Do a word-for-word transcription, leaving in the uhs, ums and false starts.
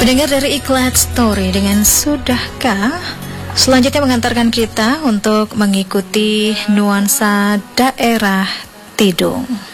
Pendengar dari Iklat Story dengan Sudahkah selanjutnya mengantarkan kita untuk mengikuti nuansa daerah Tidung.